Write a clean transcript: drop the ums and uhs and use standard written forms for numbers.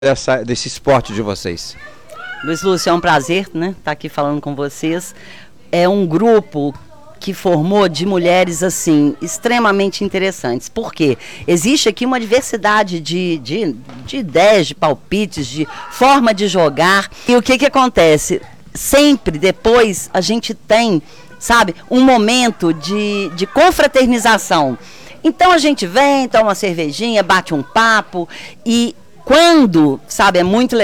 desse esporte de vocês? Luiz Lúcio, é um prazer, né, estar aqui falando com vocês. É um grupo que formou de mulheres assim extremamente interessantes. Por quê? Existe aqui uma diversidade de ideias, de palpites, de forma de jogar. E o que acontece? Sempre depois a gente tem, sabe, um momento de confraternização. Então a gente vem, toma uma cervejinha, bate um papo e quando, sabe, é muito legal.